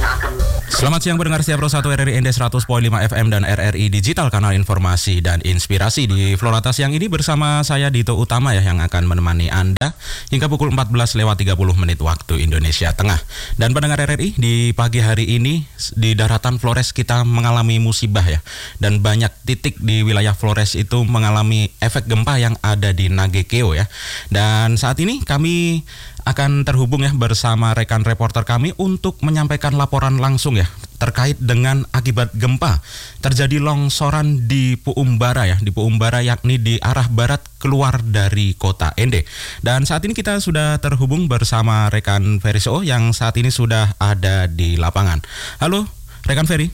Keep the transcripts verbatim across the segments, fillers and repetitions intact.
Selamat siang pendengar setia Pro satu R R I Ende seratus koma lima F M dan R R I Digital, kanal informasi dan inspirasi. Di Florata siang ini bersama saya Dito Utama ya, yang akan menemani Anda hingga pukul empat belas lewat tiga puluh menit waktu Indonesia Tengah. Dan pendengar R R I, di pagi hari ini di daratan Flores kita mengalami musibah ya. Dan banyak titik di wilayah Flores itu mengalami efek gempa yang ada di Nagekeo ya. Dan saat ini kami akan terhubung ya bersama rekan reporter kami untuk menyampaikan laporan langsung ya terkait dengan akibat gempa. Terjadi longsoran di Puumbara ya, di Puumbara yakni di arah barat keluar dari kota Ende. Dan saat ini kita sudah terhubung bersama rekan Ferry Soo yang saat ini sudah ada di lapangan. Halo, rekan Ferry.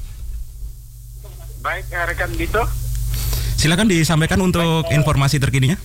Baik, rekan Dito. Silakan disampaikan untuk Baik, informasi terkininya.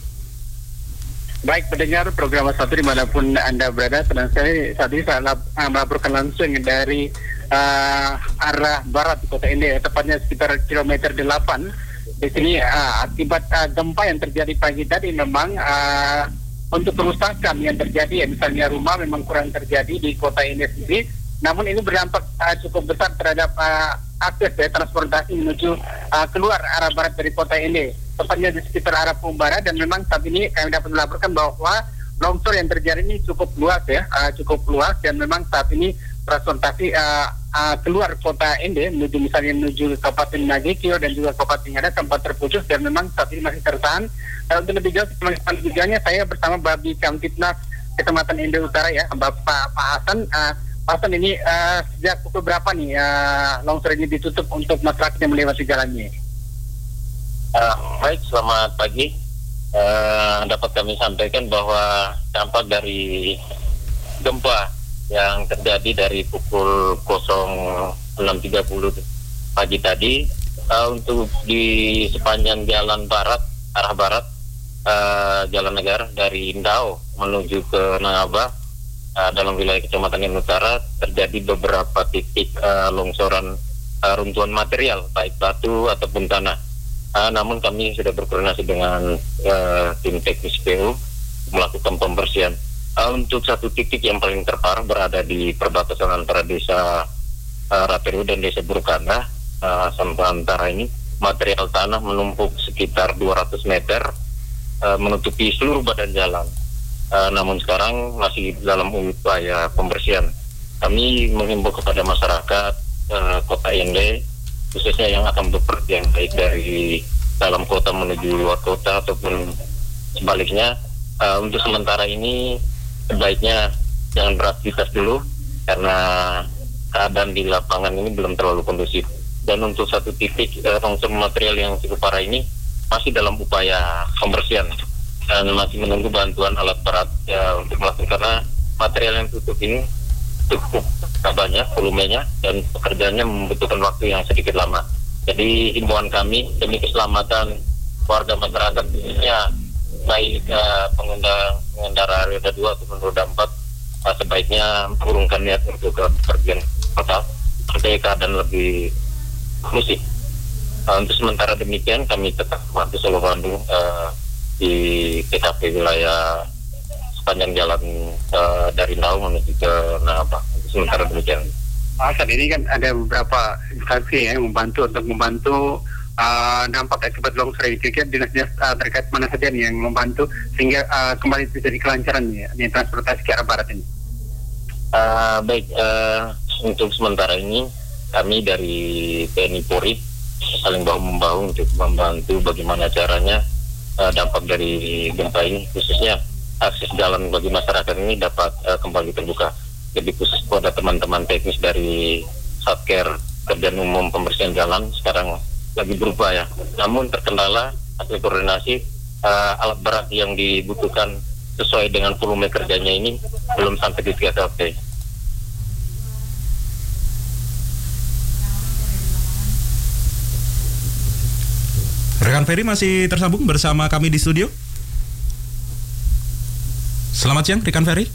Baik, pendengar program satu dimanapun Anda berada, tenang sekali saat ini saya lap, uh, melaporkan langsung dari uh, arah barat di kota Ende, tepatnya sekitar kilometer delapan. Di sini uh, akibat uh, gempa yang terjadi pagi tadi memang uh, untuk kerusakan yang terjadi, ya, misalnya rumah memang kurang terjadi di kota Ende sendiri, namun ini berdampak uh, cukup besar terhadap uh, akses ya, transportasi menuju uh, keluar arah barat dari kota Ende, tepatnya di sekitar arah Puumbara. Dan memang saat ini kami dapat melaporkan bahwa longsor yang terjadi ini cukup luas ya, uh, cukup luas dan memang saat ini transportasi uh, uh, keluar kota Ende menuju misalnya menuju Kabupaten Nagekeo dan juga Kabupaten Ngada sempat terputus dan memang saat ini masih tertahan. Uh, untuk lebih jauh selanjutnya saya bersama Babi Kamtipnas Kecamatan Ende Utara ya, Bapak Pak Hasan. Uh, Pak Hasan, ini uh, sejak pukul berapa nih uh, longsor ini ditutup untuk masyarakat yang melewati jalannya? Uh, baik, selamat pagi. Uh, dapat kami sampaikan bahwa dampak dari gempa yang terjadi dari pukul enam tiga puluh pagi tadi uh, untuk di sepanjang jalan barat, arah barat, uh, jalan negara dari Indao menuju ke Nangaba, uh, dalam wilayah Kecamatan Ende Utara terjadi beberapa titik uh, longsoran uh, runtuhan material, baik batu ataupun tanah. Uh, namun kami sudah berkoordinasi dengan uh, tim teknis P U melakukan pembersihan. Uh, untuk satu titik yang paling terparah berada di perbatasan antara desa uh, Raperu dan desa Burukanda. Uh, sementara ini material tanah menumpuk sekitar dua ratus meter uh, menutupi seluruh badan jalan. Uh, namun sekarang masih dalam upaya pembersihan. Kami menghimbau kepada masyarakat uh, kota Ende, khususnya yang akan bepergian baik dari dalam kota menuju luar kota ataupun sebaliknya, uh, untuk sementara ini sebaiknya jangan beraktivitas dulu karena keadaan di lapangan ini belum terlalu kondusif. Dan untuk satu titik uh, longsor material yang cukup parah ini masih dalam upaya pembersihan dan masih menunggu bantuan alat berat ya, untuk melakukan, karena material yang tutup ini cukup banyak volumenya dan pekerjaannya membutuhkan waktu yang sedikit lama. Jadi himbauan kami demi keselamatan warga masyarakat, khususnya baik uh, pengendara, pengendara roda dua ataupun roda empat, uh, sebaiknya mengurungkan niat untuk bepergian kota sampai keadaan lebih kondusif. Uh, untuk sementara demikian kami tetap membantu Solo Bandung uh, di T K P wilayah sepanjang jalan uh, dari Indao menuju ke Nangaba. Sementara demikian. Pak Hasan, ini kan ada beberapa instansi ya, yang membantu untuk membantu uh, dampak akibat longsor ini. Kira-kira dinas-dinas uh, terkait mana saja nih yang membantu sehingga uh, kembali terjadi kelancaran ya, di transportasi ke arah barat ini? Uh, baik, uh, untuk sementara ini kami dari T N I Polri saling bahu-membahu untuk membantu bagaimana caranya uh, dampak dari gempa ini, khususnya akses jalan bagi masyarakat ini dapat uh, kembali terbuka. Jadi khusus pada teman-teman teknis dari Satker Kerjaan Umum Pembersihan Jalan sekarang lagi berupaya. Namun terkendala hasil koordinasi, uh, alat berat yang dibutuhkan sesuai dengan volume kerjanya ini belum sampai di T K P. Rekan Ferry masih tersambung bersama kami di studio. Selamat siang rekan Ferry.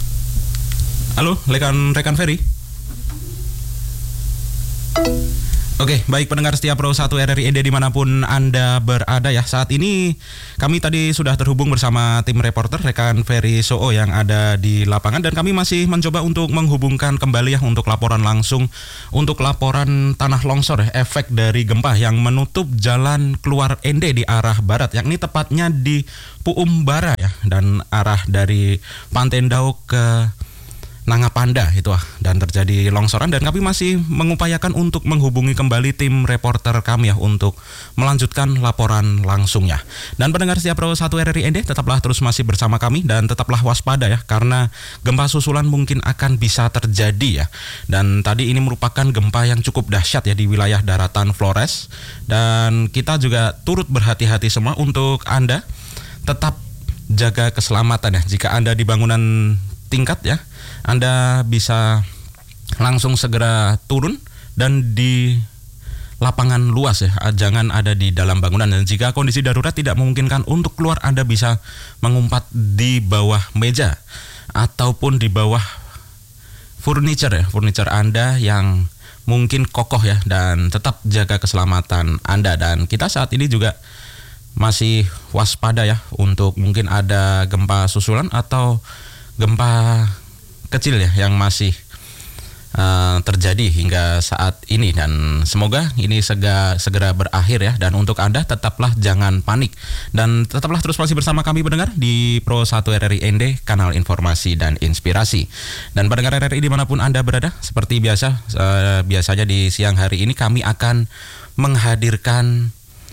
Halo, rekan rekan Ferry. Oke, baik pendengar setia Pro satu R R I Ende dimanapun Anda berada ya. Saat ini kami tadi sudah terhubung bersama tim reporter rekan Ferry Soo yang ada di lapangan, dan kami masih mencoba untuk menghubungkan kembali ya untuk laporan langsung untuk laporan tanah longsor ya, efek dari gempa yang menutup jalan keluar Ende di arah barat, yakni tepatnya di Puumbara ya, dan arah dari Pantendau ke Nangapanda itu ah, dan terjadi longsoran, dan kami masih mengupayakan untuk menghubungi kembali tim reporter kami ya untuk melanjutkan laporan langsungnya. Dan pendengar setia Pro satu R R I Ende, tetaplah terus masih bersama kami dan tetaplah waspada ya, karena gempa susulan mungkin akan bisa terjadi ya. Dan tadi ini merupakan gempa yang cukup dahsyat ya di wilayah daratan Flores, dan kita juga turut berhati-hati semua untuk Anda tetap jaga keselamatan ya. Jika Anda di bangunan tingkat ya, Anda bisa langsung segera turun dan di lapangan luas ya, jangan ada di dalam bangunan. Dan jika kondisi darurat tidak memungkinkan untuk keluar, Anda bisa mengumpat di bawah meja ataupun di bawah furniture ya, furniture Anda yang mungkin kokoh ya, dan tetap jaga keselamatan Anda. Dan kita saat ini juga masih waspada ya untuk mungkin ada gempa susulan atau gempa kecil ya yang masih uh, terjadi hingga saat ini, dan semoga ini segera, segera berakhir ya. Dan untuk Anda tetaplah jangan panik dan tetaplah terus masih bersama kami pendengar di Pro satu R R I Ende, kanal informasi dan inspirasi. Dan pendengar R R I dimanapun Anda berada, seperti biasa uh, biasanya di siang hari ini kami akan menghadirkan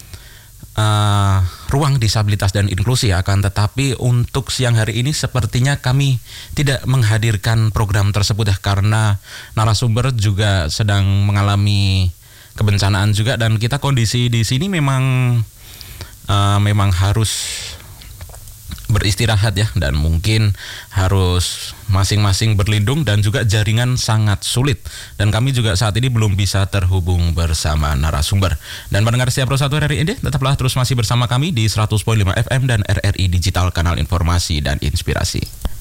Uh, ruang disabilitas dan inklusi, akan tetapi untuk siang hari ini sepertinya kami tidak menghadirkan program tersebut ya, karena narasumber juga sedang mengalami kebencanaan juga, dan kita kondisi di sini memang uh, memang harus beristirahat ya, dan mungkin harus masing-masing berlindung, dan juga jaringan sangat sulit, dan kami juga saat ini belum bisa terhubung bersama narasumber. Dan pendengar setia Pro satu R R I Ende, tetaplah terus masih bersama kami di seratus koma lima F M dan R R I Digital, kanal informasi dan inspirasi.